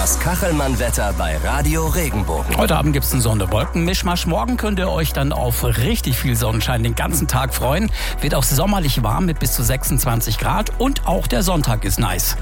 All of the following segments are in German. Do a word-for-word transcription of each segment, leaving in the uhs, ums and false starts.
Das Kachelmann-Wetter bei Radio Regenbogen. Heute Abend gibt es einen Sonne-Wolken-Mischmasch. Morgen könnt ihr euch dann auf richtig viel Sonnenschein den ganzen Tag freuen. Wird auch sommerlich warm mit bis zu sechsundzwanzig Grad und auch der Sonntag ist nice.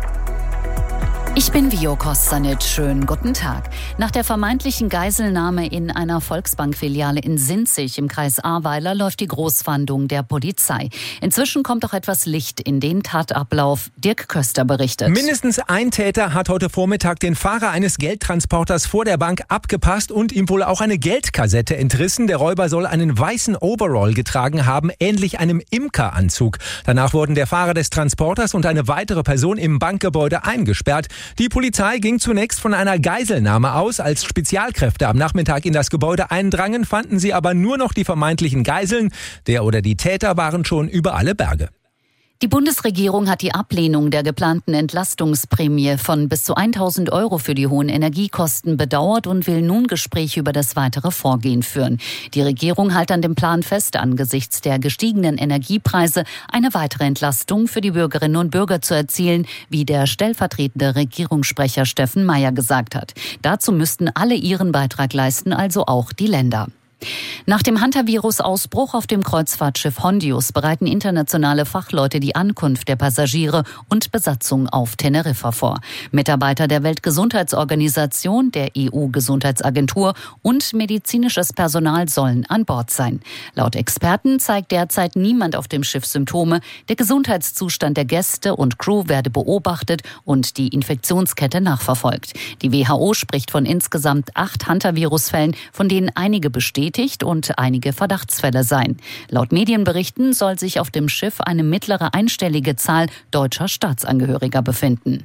Ich bin Vio Kostanic. Schönen guten Tag. Nach der vermeintlichen Geiselnahme in einer Volksbank-Filiale in Sinzig im Kreis Ahrweiler läuft die Großfahndung der Polizei. Inzwischen kommt auch etwas Licht in den Tatablauf. Dirk Köster berichtet. Mindestens ein Täter hat heute Vormittag den Fahrer eines Geldtransporters vor der Bank abgepasst und ihm wohl auch eine Geldkassette entrissen. Der Räuber soll einen weißen Overall getragen haben, ähnlich einem Imkeranzug. Danach wurden der Fahrer des Transporters und eine weitere Person im Bankgebäude eingesperrt. Die Polizei ging zunächst von einer Geiselnahme aus. Als Spezialkräfte am Nachmittag in das Gebäude eindrangen, fanden sie aber nur noch die vermeintlichen Geiseln. Der oder die Täter waren schon über alle Berge. Die Bundesregierung hat die Ablehnung der geplanten Entlastungsprämie von bis zu tausend Euro für die hohen Energiekosten bedauert und will nun Gespräche über das weitere Vorgehen führen. Die Regierung hält an dem Plan fest, angesichts der gestiegenen Energiepreise eine weitere Entlastung für die Bürgerinnen und Bürger zu erzielen, wie der stellvertretende Regierungssprecher Steffen Mayer gesagt hat. Dazu müssten alle ihren Beitrag leisten, also auch die Länder. Nach dem Hantavirus-Ausbruch auf dem Kreuzfahrtschiff Hondius bereiten internationale Fachleute die Ankunft der Passagiere und Besatzung auf Teneriffa vor. Mitarbeiter der Weltgesundheitsorganisation, der E U-Gesundheitsagentur und medizinisches Personal sollen an Bord sein. Laut Experten zeigt derzeit niemand auf dem Schiff Symptome. Der Gesundheitszustand der Gäste und Crew werde beobachtet und die Infektionskette nachverfolgt. Die W H O spricht von insgesamt acht Hantavirus-Fällen, von denen einige bestätigt und einige Verdachtsfälle seien. Laut Medienberichten soll sich auf dem Schiff eine mittlere einstellige Zahl deutscher Staatsangehöriger befinden.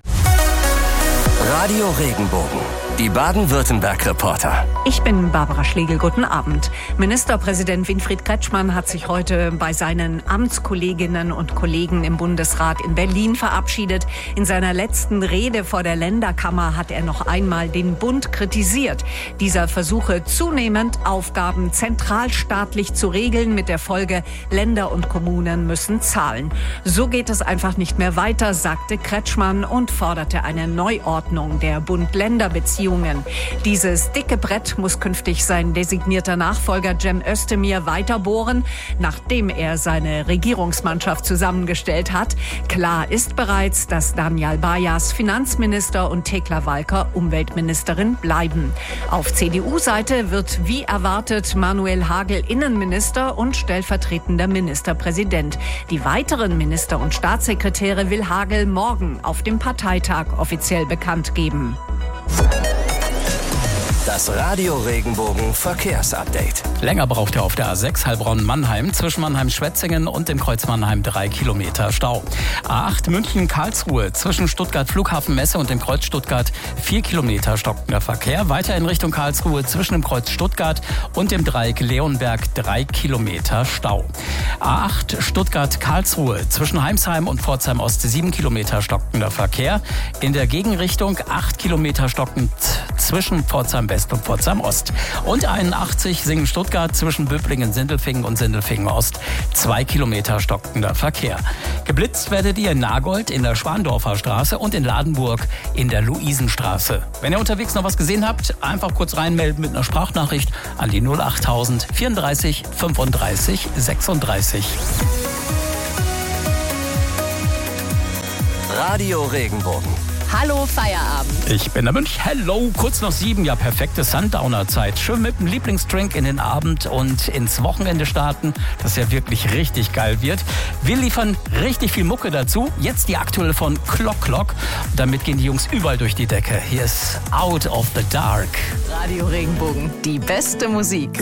Radio Regenbogen, die Baden-Württemberg-Reporter. Ich bin Barbara Schlegel, guten Abend. Ministerpräsident Winfried Kretschmann hat sich heute bei seinen Amtskolleginnen und Kollegen im Bundesrat in Berlin verabschiedet. In seiner letzten Rede vor der Länderkammer hat er noch einmal den Bund kritisiert. Dieser versuche zunehmend, Aufgaben zentralstaatlich zu regeln, mit der Folge, Länder und Kommunen müssen zahlen. So geht es einfach nicht mehr weiter, sagte Kretschmann und forderte eine Neuordnung der Bund-Länder-Beziehungen. Dieses dicke Brett muss künftig sein designierter Nachfolger Cem Özdemir weiterbohren, nachdem er seine Regierungsmannschaft zusammengestellt hat. Klar ist bereits, dass Daniel Bayas Finanzminister und Thekla Walker Umweltministerin bleiben. Auf C D U-Seite wird wie erwartet Manuel Hagel Innenminister und stellvertretender Ministerpräsident. Die weiteren Minister und Staatssekretäre will Hagel morgen auf dem Parteitag offiziell bekannt geben. Das Radio Regenbogen Verkehrsupdate. Länger braucht er auf der A sechs Heilbronn-Mannheim zwischen Mannheim-Schwetzingen und dem Kreuz Mannheim drei Kilometer Stau. A acht München-Karlsruhe zwischen Stuttgart Flughafen-Messe und dem Kreuz Stuttgart vier Kilometer stockender Verkehr. Weiter in Richtung Karlsruhe zwischen dem Kreuz Stuttgart und dem Dreieck Leonberg drei Kilometer Stau. A acht Stuttgart-Karlsruhe zwischen Heimsheim und Pforzheim Ost sieben Kilometer stockender Verkehr. In der Gegenrichtung acht Kilometer stockend zwischen Pforzheim West und Pforzheim Ost. Und einundachtzig Singen-Stuttgart zwischen Böblingen-Sindelfingen und Sindelfingen-Ost. Zwei Kilometer stockender Verkehr. Geblitzt werdet ihr in Nagold in der Schwandorfer Straße und in Ladenburg in der Luisenstraße. Wenn ihr unterwegs noch was gesehen habt, einfach kurz reinmelden mit einer Sprachnachricht an die null achttausend vierunddreißig fünfunddreißig sechsunddreißig. Radio Regenbogen. Hallo Feierabend. Ich bin der Mönch. Hello, kurz nach sieben, ja perfekte Sundowner-Zeit. Schön mit dem Lieblingsdrink in den Abend und ins Wochenende starten, das ja wirklich richtig geil wird. Wir liefern richtig viel Mucke dazu. Jetzt die aktuelle von Clock Clock. Damit gehen die Jungs überall durch die Decke. Hier ist Out of the Dark. Radio Regenbogen, die beste Musik.